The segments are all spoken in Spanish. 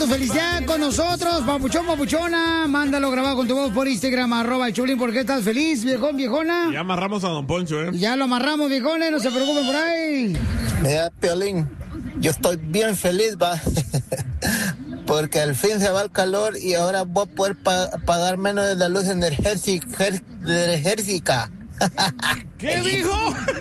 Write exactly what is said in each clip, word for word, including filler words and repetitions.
Felicidad con nosotros, papuchón, papuchona. Mándalo grabado con tu voz por Instagram, arroba el Chulín. ¿Por qué estás feliz, viejón, viejona? Ya amarramos a Don Poncho, ¿eh? Ya lo amarramos, viejones, no se preocupen por ahí. Mira, Piolín, yo estoy bien feliz, va. Porque al fin se va el calor y ahora voy a poder pa- pagar menos de la luz energética. energética. ¿Qué dijo?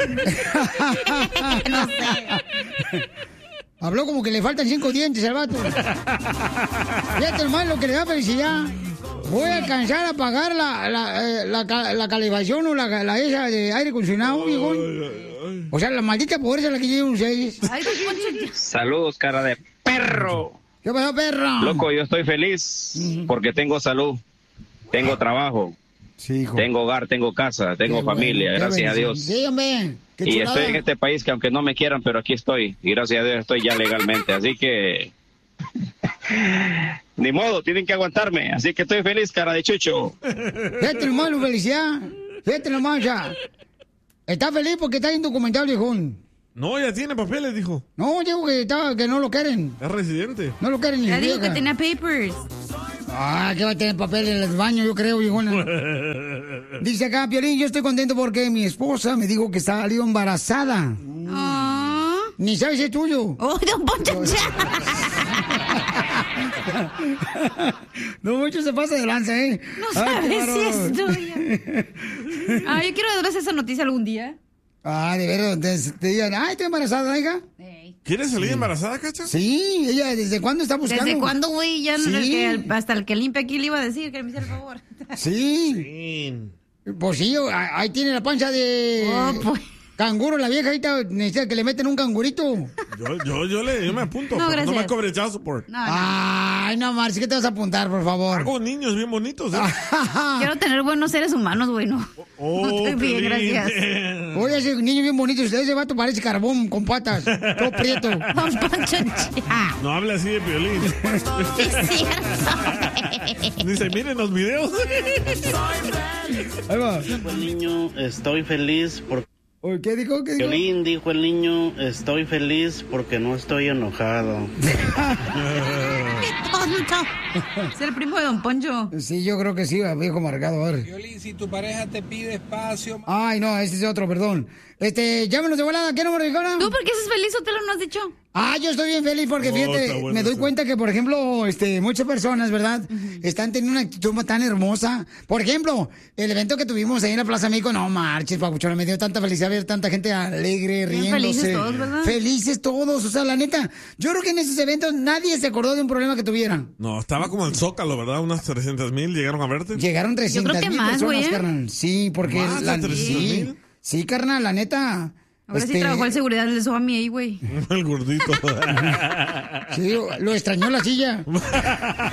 No sé. Habló como que le faltan cinco dientes al vato. Fíjate nomás lo que le da felicidad. Voy a alcanzar a pagar la, la, eh, la, la, la calefacción o la, la esa de aire acondicionado, viejo. O sea, la maldita pobreza la que llevan ustedes. Saludos, cara de perro. ¿Qué pasó, perro? Loco, yo estoy feliz porque tengo salud, tengo trabajo, sí, hijo. Tengo hogar, tengo casa, tengo Qué familia, bueno, gracias a Dios. Sí, hombre. Qué Y chulada. estoy en este país que aunque no me quieran, pero aquí estoy. Y gracias a Dios estoy ya legalmente. Así que... ni modo, tienen que aguantarme. Así que estoy feliz, cara de chucho. Fíjate nomás, Lu, felicidad. Fíjate nomás, ya. Está feliz porque está indocumentado, viejón. No, ya tiene papeles, dijo. No, digo que, está, que no lo quieren. Es residente. No lo quieren ni Ya dijo vieja. que tenía papers. Ah, que va a tener papel en el baño, yo creo, viejona. Dice acá, Piolín, yo estoy contento porque mi esposa me dijo que salió embarazada. Ah. Ni sabes si es tuyo. Oh, don Poncho, ya. No mucho se pasa de lanza, ¿eh? No Ay, qué sabes si es bárbaro. tuyo. Ah, yo quiero darles esa noticia algún día. Ah, de veras, te, te digan, ay, estoy embarazada, hija. ¿Quieres salir embarazada, Cacha? Sí, ella, ¿desde cuándo está buscando? ¿Desde cuándo, güey? Ya no- Sí. el que- el- hasta el que limpia aquí le iba a decir que me hiciera el favor. Sí. Pues sí, a- ahí tiene la panza de Oh, pues. canguro, la vieja ahorita necesita que le meten un cangurito. Yo, yo, yo, le, yo me apunto. No, pero no me gracias. cobre child support. No, no. Ay, no, Marci, ¿qué te vas a apuntar, por favor? Hago niños bien bonitos, ¿eh? Quiero tener buenos seres humanos, güey, no. Oh, No estoy bien, Piolín. gracias. Oye, ese niño bien bonito, ese vato parece carbón con patas, todo prieto. Don Poncho, ya. No hable así de Piolín. Sí, es cierto. Dice, miren los videos. Ahí va. Dijo el niño, estoy feliz porque... Oye, ¿qué dijo? ¿Qué dijo? Violín, dijo el niño, estoy feliz porque no estoy enojado. Qué tonto. Es el primo de Don Poncho. Sí, yo creo que sí, viejo marcado, a ver. Violín, si tu pareja te pide espacio... Ay, no, ese es otro, perdón. Este, llámenos de volada, ¿qué número, viejona? ¿Tú por qué estás feliz o te lo no has dicho? Ah, yo estoy bien feliz porque, Oh, fíjate, está bueno me doy eso. cuenta que, por ejemplo, este, muchas personas, ¿verdad? Están teniendo una actitud tan hermosa. Por ejemplo, el evento que tuvimos ahí en la Plaza México, no marches, papuchona, me dio tanta felicidad ver tanta gente alegre, Bien riéndose. felices todos, ¿verdad? Felices todos, o sea, la neta, yo creo que en esos eventos nadie se acordó de un problema que tuvieran. No, estaba como el Zócalo, ¿verdad? Unas trescientas mil llegaron a verte. Llegaron trescientas que mil más, personas, güey, ¿eh? carnal. Sí, porque... ¿Más de la, trescientas sí, mil? sí, carnal, la neta... Ahora sí este, trabajó el seguridad del Soami ahí, güey. El gordito. Sí, lo extrañó la silla.